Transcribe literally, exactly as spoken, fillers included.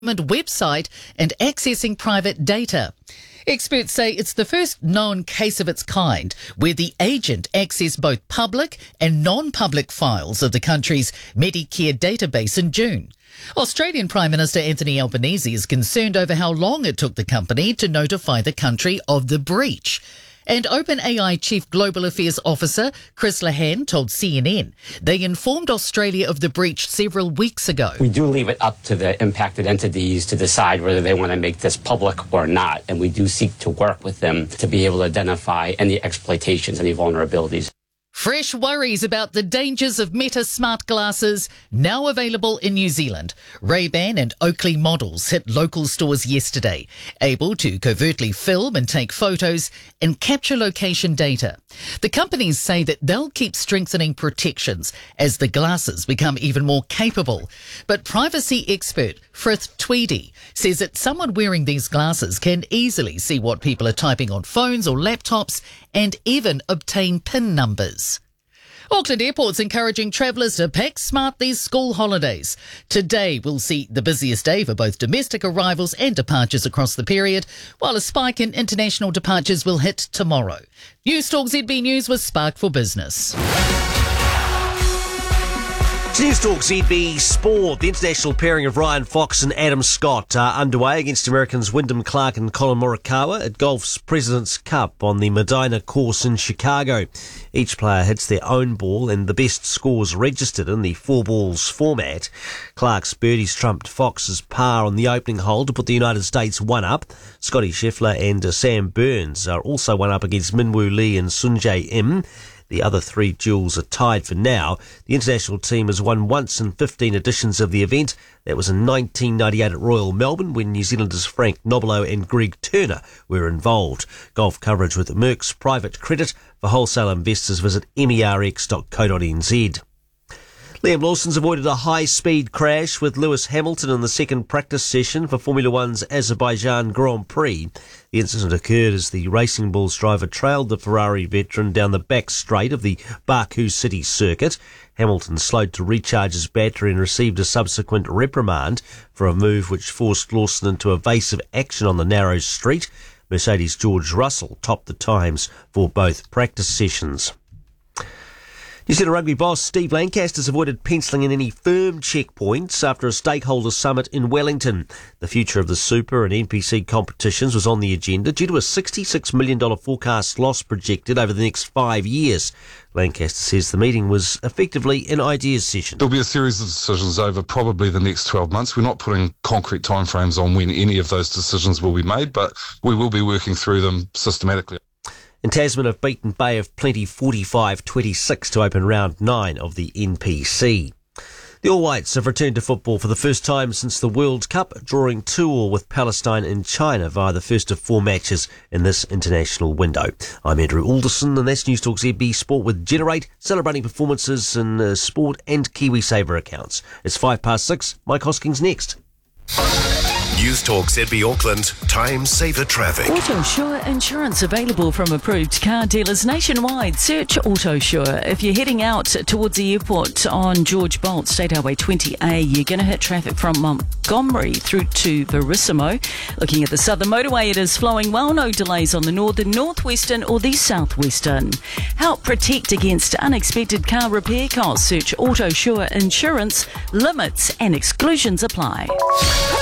website and accessing private data. Experts say it's the first known case of its kind where the agent accessed both public and non-public files of the country's Medicare database in June. Australian Prime Minister Anthony Albanese is concerned over how long it took the company to notify the country of the breach. And OpenAI Chief Global Affairs Officer Chris Lehane told C N N they informed Australia of the breach several weeks ago. We do leave it up to the impacted entities to decide whether they want to make this public or not, and we do seek to work with them to be able to identify any exploitations, any vulnerabilities. Fresh worries about the dangers of Meta smart glasses now available in New Zealand. Ray-Ban and Oakley models hit local stores yesterday, able to covertly film and take photos and capture location data. The companies say that they'll keep strengthening protections as the glasses become even more capable. But privacy expert Frith Tweedy says that someone wearing these glasses can easily see what people are typing on phones or laptops and even obtain PIN numbers. Auckland Airport's encouraging travellers to pack smart these school holidays. Today we'll see the busiest day for both domestic arrivals and departures across the period, while a spike in international departures will hit tomorrow. News Talk Z B News with Spark for Business. News Talk Z B Sport. The international pairing of Ryan Fox and Adam Scott are underway against Americans Wyndham Clark and Colin Morikawa at golf's President's Cup on the Medina course in Chicago. Each player hits their own ball and the best scores registered in the four balls format. Clark's birdies trumped Fox's par on the opening hole to put the United States one up. Scotty Scheffler and uh, Sam Burns are also one up against Minwoo Lee and Sungjae Im. The other three duels are tied for now. The international team has won once in fifteen editions of the event. That was in nineteen ninety-eight at Royal Melbourne when New Zealanders Frank Nobilo and Greg Turner were involved. Golf coverage with Merck's Private Credit. For wholesale investors, visit merx dot co dot n z. Liam Lawson's avoided a high-speed crash with Lewis Hamilton in the second practice session for Formula One's Azerbaijan Grand Prix. The incident occurred as the Racing Bulls driver trailed the Ferrari veteran down the back straight of the Baku City circuit. Hamilton slowed to recharge his battery and received a subsequent reprimand for a move which forced Lawson into evasive action on the narrow street. Mercedes' George Russell topped the times for both practice sessions. New Zealand rugby boss Steve Lancaster's avoided penciling in any firm checkpoints after a stakeholder summit in Wellington. The future of the Super and N P C competitions was on the agenda due to a sixty-six million dollars forecast loss projected over the next five years. Lancaster says the meeting was effectively an ideas session. There'll be a series of decisions over probably the next twelve months. We're not putting concrete timeframes on when any of those decisions will be made, but we will be working through them systematically. And Tasman have beaten Bay of Plenty forty-five twenty-six to open round nine of the N P C. The All Whites have returned to football for the first time since the World Cup, drawing two all with Palestine and China via the first of four matches in this international window. I'm Andrew Alderson, and that's News Talk Z B Sport with Generate, celebrating performances in uh, sport and KiwiSaver accounts. It's five past six. Mike Hoskins next. News Talk Z B Auckland, Time Saver Traffic. AutoSure insurance available from approved car dealers nationwide. Search AutoSure. If you're heading out towards the airport on George Bolt, State Highway twenty A, you're going to hit traffic from Montgomery through to Verissimo. Looking at the southern motorway, it is flowing well. No delays on the northern, northwestern or the southwestern. Help protect against unexpected car repair costs. Search AutoSure insurance. Limits and exclusions apply.